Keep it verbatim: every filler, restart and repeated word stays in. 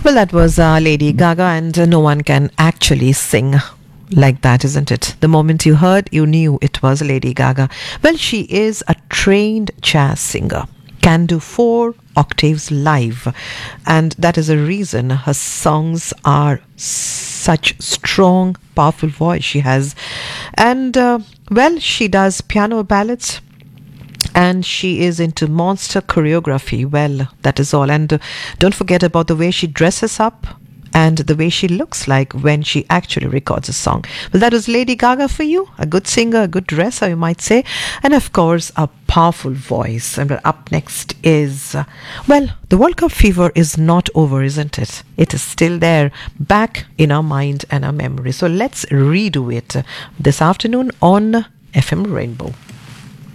Well, that was uh, Lady Gaga, and uh, no one can actually sing like that, isn't it? The moment you heard, you knew it was Lady Gaga. Well, she is a trained jazz singer, can do four octaves live, and that is a reason her songs are such strong, powerful voice she has. And uh, well, she does piano ballads, and she is into monster choreography. Well, that is all. And uh, don't forget about the way she dresses up and the way she looks like when she actually records a song. Well, that was Lady Gaga for you. A good singer, a good dresser, you might say. And of course, a powerful voice. And up next is, uh, well, the World Cup fever is not over, isn't it? It is still there, back in our mind and our memory. So let's redo it this afternoon on F M Rainbow.